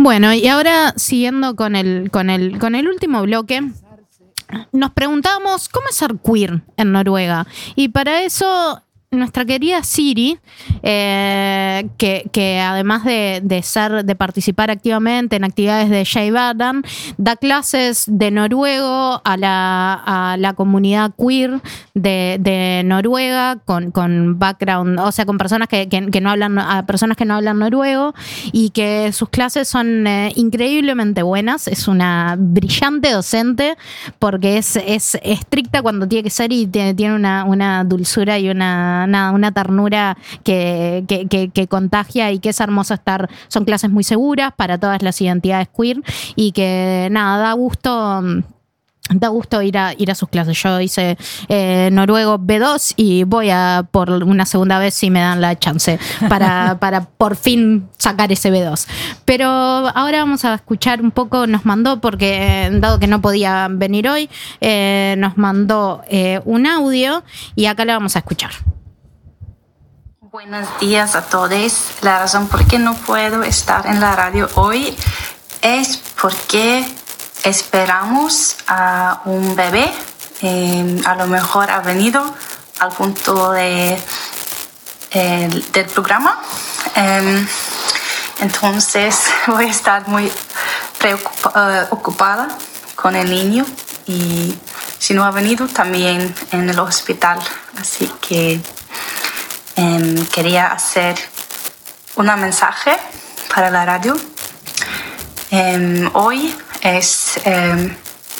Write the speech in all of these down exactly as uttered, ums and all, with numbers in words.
Bueno, y ahora siguiendo con el, con el, con el último bloque, nos preguntamos cómo es ser queer en Noruega. Y para eso nuestra querida Siri, eh, que, que además de, de ser, de participar activamente en actividades de Jay Badan, da clases de noruego a la, a la comunidad queer de, de Noruega con, con background, o sea, con personas que, que, que no hablan, a personas que no hablan noruego, y que sus clases son eh, increíblemente buenas. Es una brillante docente porque es, es estricta cuando tiene que ser y tiene, tiene una, una dulzura y una Nada, una ternura que, que, que, que contagia, y que es hermoso estar. Son clases muy seguras para todas las identidades queer, y que nada, da gusto. Da gusto ir a, ir a sus clases. Yo hice eh, noruego B dos y voy a por una segunda vez si me dan la chance para, para por fin sacar ese B dos. Pero ahora vamos a escuchar un poco. Nos mandó, porque dado que no podía venir hoy, eh, nos mandó eh, un audio y acá lo vamos a escuchar. Buenos días a todos. La razón por qué no puedo estar en la radio hoy es porque esperamos a un bebé. Eh, a lo mejor ha venido al punto de, eh, del programa. Eh, entonces voy a estar muy preocupada con el niño, y si no ha venido también en el hospital. Así que Um, quería hacer un mensaje para la radio. Um, hoy es um,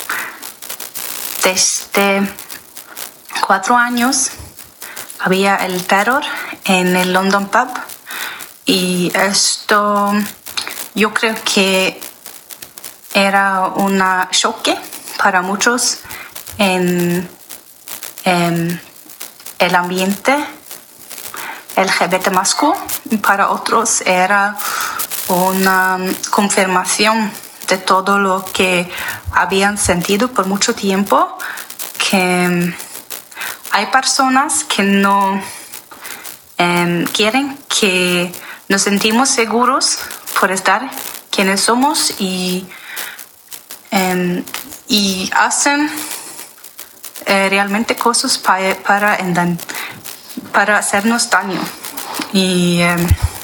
desde cuatro años había el terror en el London Pub, y esto yo creo que era un choque para muchos en, en el ambiente L G B T más Q. Para otros era una confirmación de todo lo que habían sentido por mucho tiempo, que hay personas que no eh, quieren que nos sentimos seguros por estar quienes somos, y, eh, y hacen eh, realmente cosas para, para para hacernos daño. Y eh,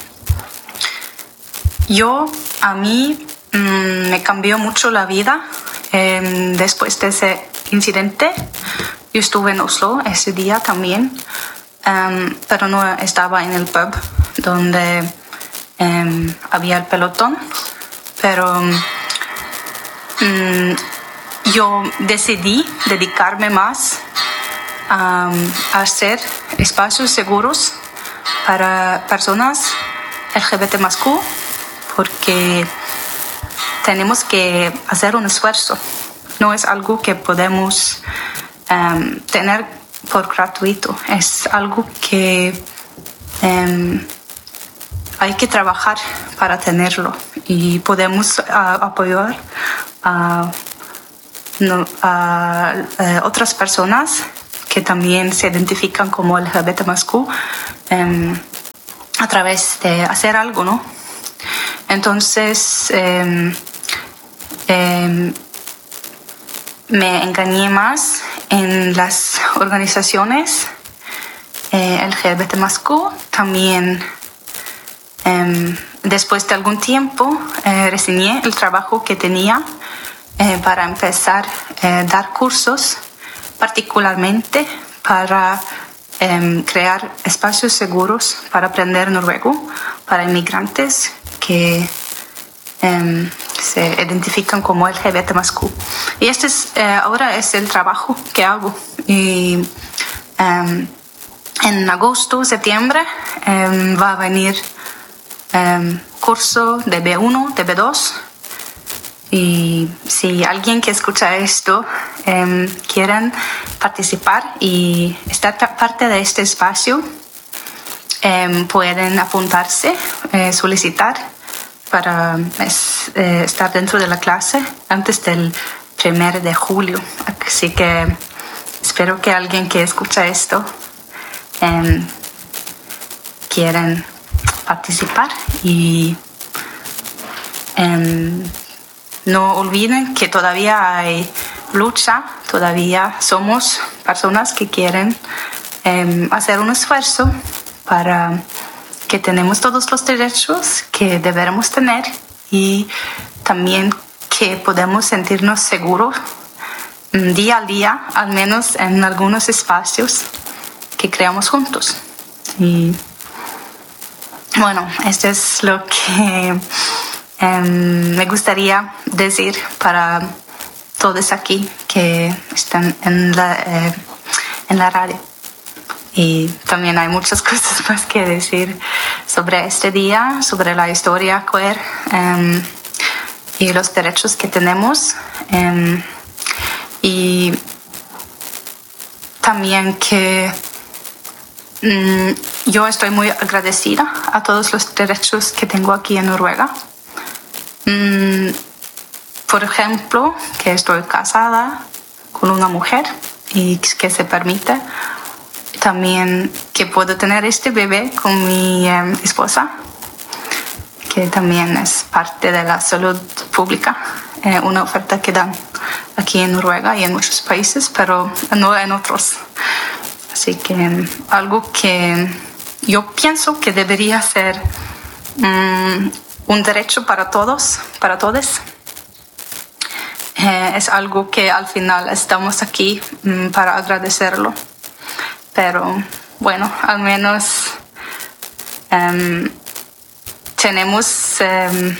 yo, a mí, mmm, me cambió mucho la vida eh, después de ese incidente. Yo estuve en Oslo ese día también, um, pero no estaba en el pub donde um, había el pelotón. Pero um, yo decidí dedicarme más a, a hacer espacios seguros para personas L G B T más Q, porque tenemos que hacer un esfuerzo. No es algo que podemos um, tener por gratuito. Es algo que um, hay que trabajar para tenerlo, y podemos uh, apoyar a, no, a, a otras personas que también se identifican como L G B T más Q um, a través de hacer algo, ¿no? Entonces um, um, me engañé más en las organizaciones eh, L G B T más Q. También um, después de algún tiempo eh, resigné el trabajo que tenía eh, para empezar a eh, dar cursos, particularmente para um, crear espacios seguros para aprender noruego para inmigrantes que um, se identifican como L G B T más Q. Y este es, uh, ahora es el trabajo que hago. Y um, en agosto, septiembre um, va a venir um, curso de B uno, de B dos. Y si alguien que escucha esto um, quieren participar y estar parte de este espacio, um, pueden apuntarse, eh, solicitar para es, eh, estar dentro de la clase antes del primero de julio. Así que espero que alguien que escucha esto um, quieran participar y Um, no olviden que todavía hay lucha, todavía somos personas que quieren um, hacer un esfuerzo para que tenemos todos los derechos que deberemos tener y también que podemos sentirnos seguros um, día a día, al menos en algunos espacios que creamos juntos. Y bueno, esto es lo que um, me gustaría decir para todos aquí que están en la, eh, en la radio. Y también hay muchas cosas más que decir sobre este día, sobre la historia queer um, y los derechos que tenemos. Um, y también que um, yo estoy muy agradecida a todos los derechos que tengo aquí en Noruega. Um, por ejemplo, que estoy casada con una mujer y que se permite. También que puedo tener este bebé con mi eh, esposa, que también es parte de la salud pública, eh, una oferta que dan aquí en Noruega y en muchos países, pero no en otros. Así que algo que yo pienso que debería ser um, un derecho para todos, para todos. Eh, es algo que al final estamos aquí um, para agradecerlo. Pero bueno, al menos um, tenemos um,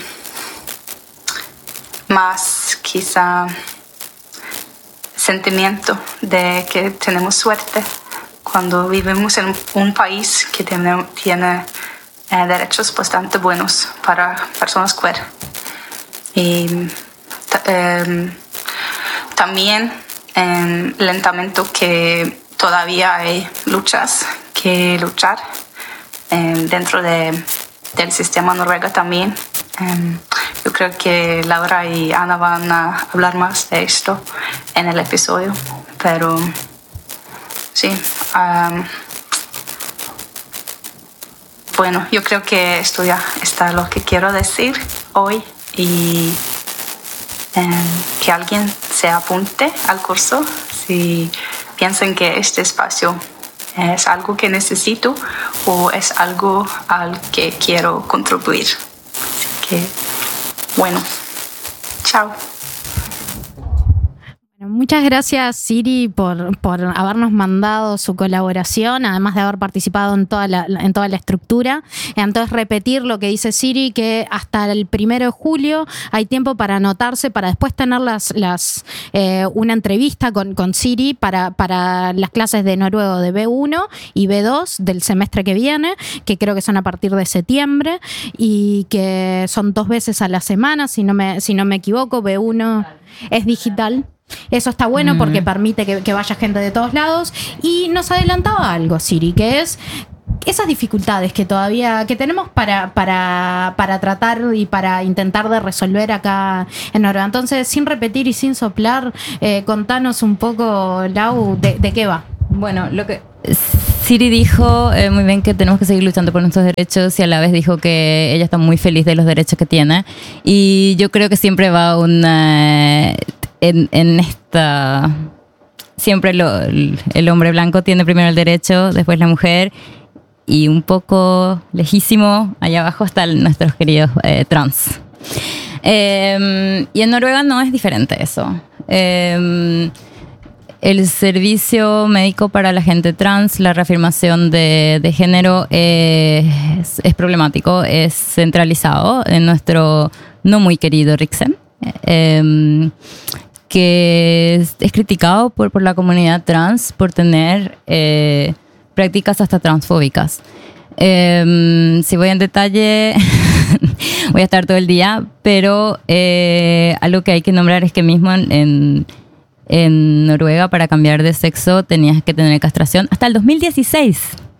más quizá sentimiento de que tenemos suerte cuando vivimos en un país que tiene, tiene eh, derechos bastante buenos para personas queer. Y um, también um, lentamente que todavía hay luchas que luchar eh, dentro de, del sistema noruego también. Eh, yo creo que Laura y Ana van a hablar más de esto en el episodio, pero sí. Um, bueno, yo creo que esto ya está lo que quiero decir hoy y eh, que alguien se apunte al curso si piensan que este espacio es algo que necesito o es algo al que quiero contribuir. Así que, bueno, chao. Muchas gracias, Siri, por, por habernos mandado su colaboración, además de haber participado en toda la, en toda la estructura. Entonces, repetir lo que dice Siri, que hasta el primero de julio hay tiempo para anotarse, para después tener las, las, eh, una entrevista con, con Siri para, para las clases de noruego de B uno y B dos del semestre que viene, que creo que son a partir de septiembre, y que son dos veces a la semana, si no me, si no me equivoco. B uno es digital. Eso está bueno porque permite que, que vaya gente de todos lados. Y nos adelantaba algo, Siri, que es esas dificultades que todavía que tenemos para, para, para tratar y para intentar de resolver acá en Noruega. Entonces, sin repetir y sin soplar, eh, contanos un poco, Lau, de, de qué va. Bueno, lo que Siri dijo eh, muy bien que tenemos que seguir luchando por nuestros derechos, y a la vez dijo que ella está muy feliz de los derechos que tiene. Y yo creo que siempre va una... En, en esta siempre lo, el hombre blanco tiene primero el derecho, después la mujer, y un poco lejísimo allá abajo están nuestros queridos eh, trans. Eh, y en Noruega no es diferente eso. Eh, el servicio médico para la gente trans, la reafirmación de, de género es, es problemático, es centralizado en nuestro no muy querido Riksen. Eh, que es, es criticado por, por la comunidad trans por tener eh, prácticas hasta transfóbicas. Eh, si voy en detalle, voy a estar todo el día, pero eh, algo que hay que nombrar es que mismo en, en, en Noruega, para cambiar de sexo tenías que tener castración hasta el dos mil dieciséis.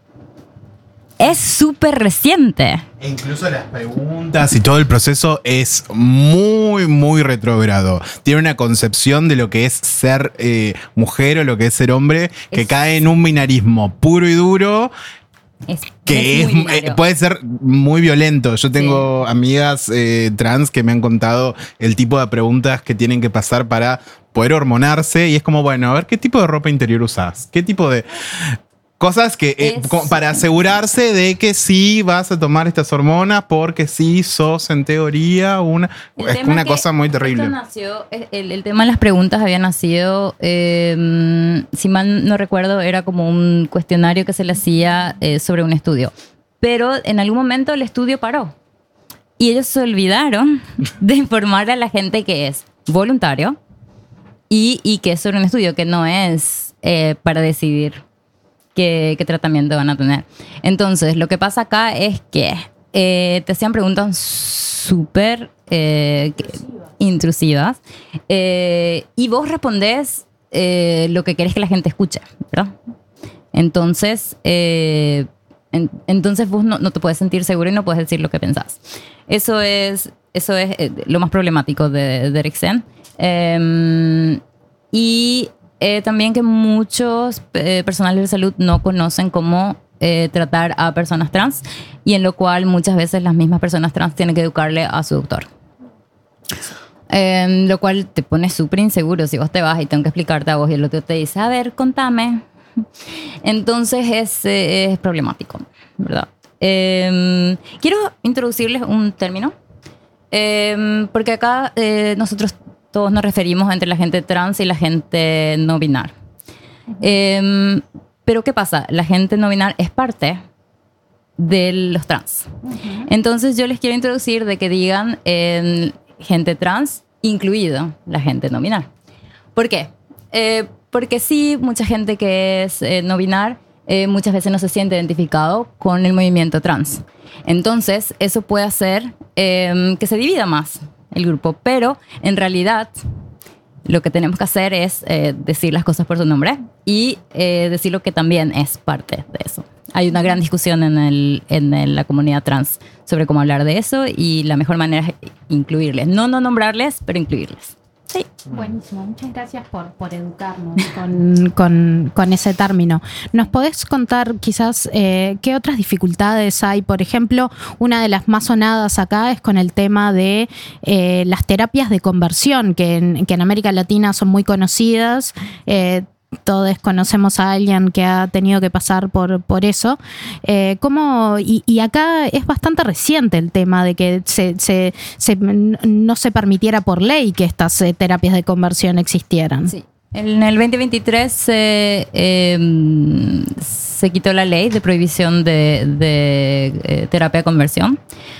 Es súper reciente. E incluso las preguntas y todo el proceso es muy, muy retrógrado. Tiene una concepción de lo que es ser eh, mujer o lo que es ser hombre que es... cae en un binarismo puro y duro, Es, que es es, muy eh, binario. puede ser muy violento. Yo tengo sí. amigas eh, trans que me han contado el tipo de preguntas que tienen que pasar para poder hormonarse y es como, bueno, a ver, ¿qué tipo de ropa interior usás? ¿Qué tipo de cosas que eh, Es- para asegurarse de que sí vas a tomar estas hormonas porque sí sos en teoría una, El es tema una que cosa muy terrible. esto nació, el, el tema de las preguntas había nacido, eh, si mal no recuerdo, era como un cuestionario que se le hacía eh, sobre un estudio. Pero en algún momento el estudio paró. Y ellos se olvidaron de informarle a la gente que es voluntario y, y que es sobre un estudio, que no es eh, para decidir qué, qué tratamiento van a tener. Entonces, lo que pasa acá es que eh, te hacían preguntas súper eh, que- intrusivas eh, y vos respondés eh, lo que querés que la gente escuche, ¿verdad? Entonces, eh, en- entonces vos no, no te puedes sentir seguro y no puedes decir lo que pensás. Eso es, eso es eh, lo más problemático de, de Eriksen. Eh, y eh, también que muchos eh, personales de salud no conocen cómo eh, tratar a personas trans y en lo cual muchas veces las mismas personas trans tienen que educarle a su doctor. Eh, lo cual te pone súper inseguro si vos te vas y tengo que explicarte a vos y el otro te dice, a ver, contame. Entonces es, eh, es problemático, ¿verdad? Eh, quiero introducirles un término, eh, porque acá eh, nosotros todos nos referimos entre la gente trans y la gente no binar. Eh, pero ¿qué pasa? La gente no binar es parte de los trans. Entonces yo les quiero introducir de que digan eh, gente trans, incluido la gente no binar. ¿Por qué? Eh, porque sí, mucha gente que es eh, no binar eh, muchas veces no se siente identificado con el movimiento trans. Entonces, eso puede hacer eh, que se divida más el grupo, pero en realidad lo que tenemos que hacer es eh, decir las cosas por su nombre y eh, decir lo que también es parte de eso. Hay una gran discusión en, el, en el- la comunidad trans sobre cómo hablar de eso y la mejor manera es incluirles. No no nombrarles, pero incluirles. Sí. Buenísimo, muchas gracias por, por educarnos con, con, con ese término. ¿Nos podés contar quizás eh, qué otras dificultades hay? Por ejemplo, una de las más sonadas acá es con el tema de eh, las terapias de conversión, que en, que en América Latina son muy conocidas. Eh, todos conocemos a alguien que ha tenido que pasar por, por eso. Eh, ¿cómo? Y, y acá es bastante reciente el tema de que se, se, se- no se permitiera por ley que estas eh, terapias de conversión existieran. Sí. En el veinte veintitrés se, eh, se quitó la ley de prohibición de, de, eh, terapia de conversión.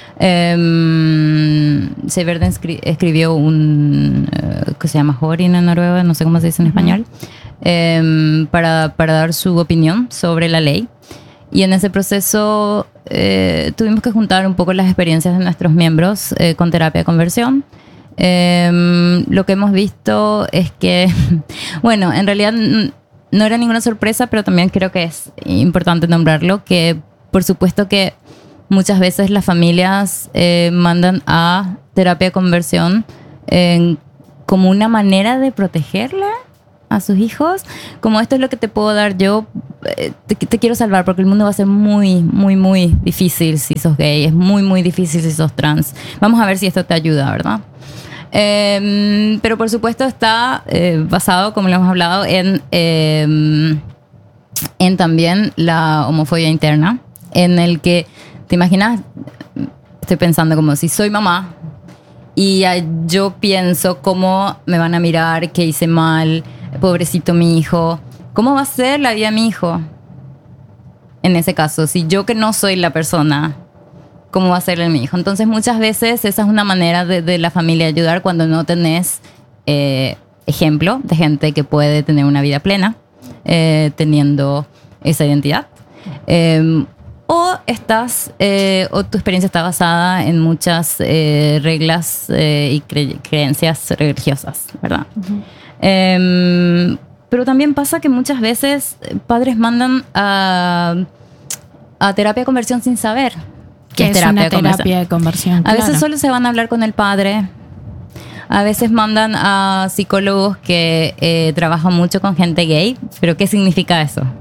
Eh, Severde escri- escribió un eh, que se llama Horin en Noruega, no sé cómo se dice en español, eh, para, para dar su opinión sobre la ley. Y en ese proceso eh, tuvimos que juntar un poco las experiencias de nuestros miembros eh, con terapia de conversión. Eh, lo que hemos visto es que, bueno, en realidad n- no era ninguna sorpresa, pero también creo que es importante nombrarlo, que por supuesto que muchas veces las familias eh, mandan a terapia de conversión eh, como una manera de protegerla a sus hijos, como esto es lo que te puedo dar yo, eh, te, te quiero salvar porque el mundo va a ser muy, muy, muy difícil si sos gay, es muy, muy difícil si sos trans. Vamos a ver si esto te ayuda, ¿verdad? Eh, pero por supuesto está eh, basado, como lo hemos hablado, en, eh, en también la homofobia interna, en el que, ¿te imaginas? Estoy pensando como si soy mamá y ah, yo pienso cómo me van a mirar, qué hice mal, pobrecito mi hijo. ¿Cómo va a ser la vida de mi hijo? En ese caso, si yo que no soy la persona, ¿cómo va a ser el mi hijo? Entonces muchas veces esa es una manera de, de la familia ayudar cuando no tenés eh, ejemplo de gente que puede tener una vida plena eh, teniendo esa identidad. Eh, o estás, eh, o tu experiencia está basada en muchas eh, reglas eh, y cre- creencias religiosas, ¿verdad? Eh, pero también pasa que muchas veces padres mandan a, a terapia de conversión sin saber Que es una terapia de conversión. A veces claro. solo se van a hablar con el padre. A veces mandan a psicólogos que eh, trabajan mucho con gente gay. ¿Pero qué significa eso?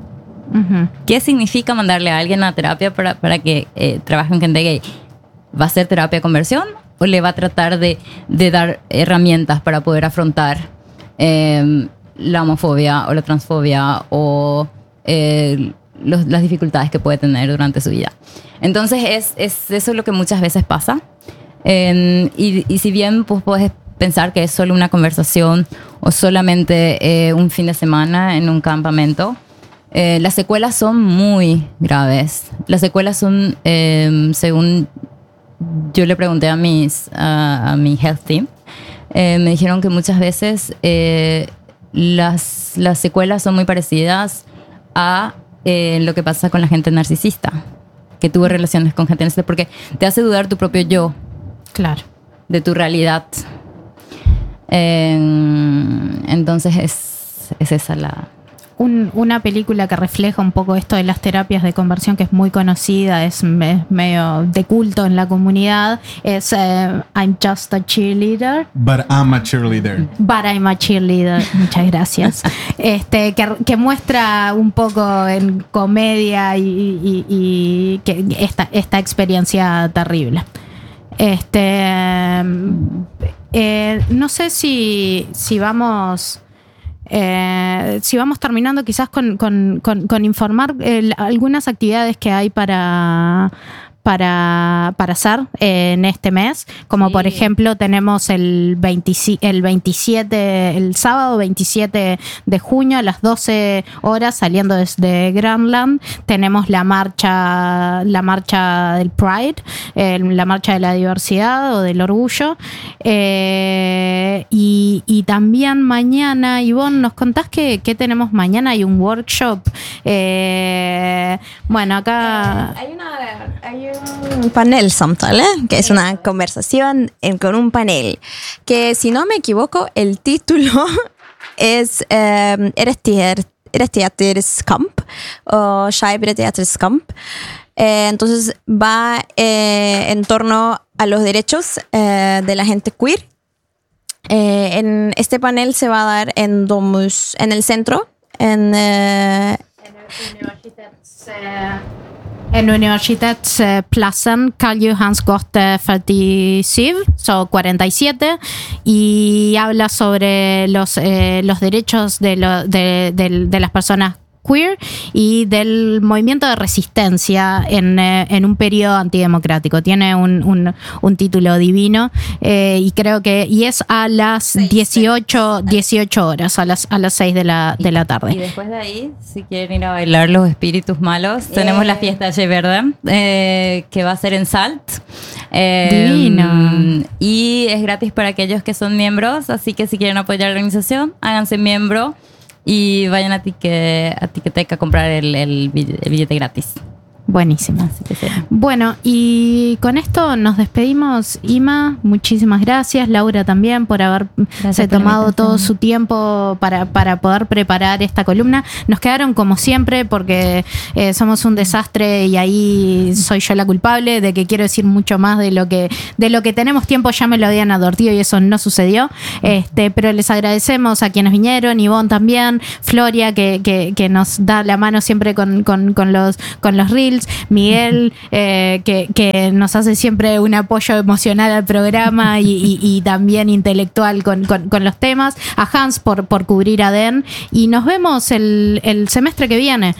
Ujú. ¿Qué significa mandarle a alguien a terapia para, para que eh, trabaje con gente gay? ¿Va a ser terapia de conversión o le va a tratar de, de dar herramientas para poder afrontar eh, la homofobia o la transfobia o eh, los, las dificultades que puede tener durante su vida? Entonces es, es eso es lo que muchas veces pasa. Eh, y, y si bien pues, puedes pensar que es solo una conversación o solamente eh, un fin de semana en un campamento, Eh, las secuelas son muy graves. Las secuelas son, eh, según yo le pregunté a, mis, a, a mi health team, eh, me dijeron que muchas veces eh, las, las secuelas son muy parecidas a eh, lo que pasa con la gente narcisista, que tuvo relaciones con gente narcisista, porque te hace dudar tu propio yo, Claro. de tu realidad. Eh, entonces es, es esa la... Un- una película que refleja un poco esto de las terapias de conversión, que es muy conocida, es, me- medio de culto en la comunidad, es eh, I'm Just a Cheerleader. But I'm a cheerleader. But I'm a Cheerleader, muchas gracias. Este, que, que muestra un poco en comedia y, y- y que esta, esta experiencia terrible. Este, eh, no sé si, si vamos... Eh, si vamos terminando quizás con, con, con, con informar eh, algunas actividades que hay para, para, para hacer eh, en este mes, como Sí. por ejemplo tenemos el, veinte, el veintisiete, el sábado veintisiete de junio a las doce horas saliendo desde Granland, tenemos la marcha, la marcha del Pride, eh, la marcha de la diversidad o del orgullo, eh, y, y también mañana, Ivonne, ¿nos contás qué, qué tenemos mañana? Hay un workshop, eh, bueno, acá... Hay, una, hay un panel samtal, ¿eh? Que es una conversación en- con un panel. Que si no me equivoco, el título es eh, Rettighetskamp o Skeiv Rettighetskamp. Eh, entonces va eh, en torno a los derechos eh, de la gente queer. Eh, en este panel se va a dar en Domus, en el centro, en eh, En Universitetsplassen Karl Johans gate fyrtiosju, so cuarenta y siete, y habla sobre los, eh, los derechos de, lo- de, de- de las personas queer y del movimiento de resistencia en, eh, en un periodo antidemocrático. Tiene un, un, un título divino, eh, y creo que y es a las dieciocho, dieciocho horas, a las, a las seis de la, de la Y tarde. después de ahí, si quieren ir a bailar los espíritus malos, tenemos la fiesta de Verde, eh, que va a ser en Salt. Eh, Divino. Y es gratis para aquellos que son miembros, así que si quieren apoyar la organización, háganse miembro y vayan a, tique, a Ticketek a comprar el, el bill- el billete gratis. Buenísimo. Así que sí. Bueno, y con esto nos despedimos. Ima, muchísimas gracias. Laura también por haberse Gracias por la tomado invitación. todo su tiempo para, para poder preparar esta columna. Nos quedaron como siempre porque eh, somos un desastre y ahí soy yo la culpable de que quiero decir mucho más de lo que de lo que tenemos tiempo. Ya me lo habían advertido y eso no sucedió. Este, pero les agradecemos a quienes vinieron, Ivonne también, Floria que, que, que nos da la mano siempre con, con, con los, con los reels, Miguel, eh, que, que nos hace siempre un apoyo emocional al programa y, y, y también intelectual con, con, con los temas, a Hans por, por cubrir a Den, y nos vemos el, el semestre que viene.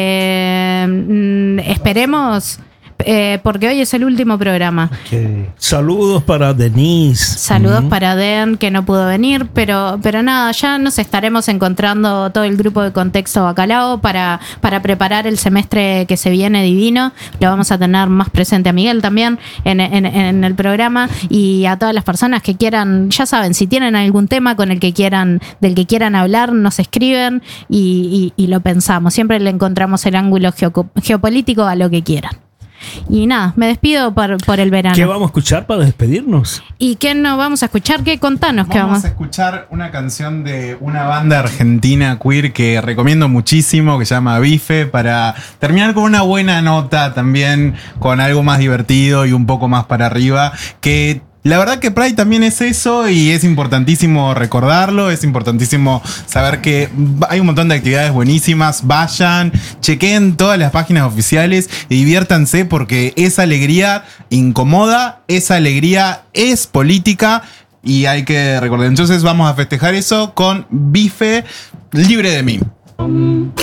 Eh, mm, esperemos, eh, porque hoy es el último programa. Ok. Saludos para Denise. Saludos Ujú. para Den, que no pudo venir, pero, pero nada, ya nos estaremos encontrando todo el grupo de Contexto Bacalao para, para preparar el semestre que se viene divino. Lo vamos a tener más presente a Miguel también en, en- en el programa, y a todas las personas que quieran, ya saben, si tienen algún tema con el que quieran, del que quieran hablar, nos escriben y, y- y lo pensamos. Siempre le encontramos el ángulo geoco- geopolítico a lo que quieran. Y nada, me despido por, por el verano. ¿Qué vamos a escuchar para despedirnos? ¿Y qué nos vamos a escuchar? ¿Qué? Contanos qué Vamos vamos. a escuchar una canción de una banda argentina queer que recomiendo muchísimo, que se llama Bife, para terminar con una buena nota, también con algo más divertido y un poco más para arriba, que La verdad que Pride también es eso y es importantísimo recordarlo, es importantísimo saber que hay un montón de actividades buenísimas. Vayan, chequen todas las páginas oficiales y diviértanse porque esa alegría incomoda, esa alegría es política y hay que recordar. Entonces vamos a festejar eso con Bife Libre de Mí.